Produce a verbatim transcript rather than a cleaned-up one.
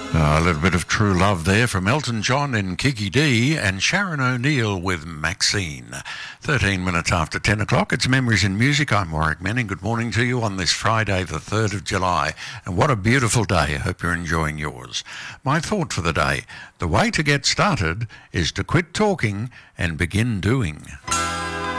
Uh, a little bit of true love there from Elton John and Kiki D and Sharon O'Neill with Maxine. thirteen minutes after ten o'clock, it's Memories in Music. I'm Warwick Manning. Good morning to you on this Friday, the third of July. And what a beautiful day. I hope you're enjoying yours. My thought for the day, the way to get started is to quit talking and begin doing.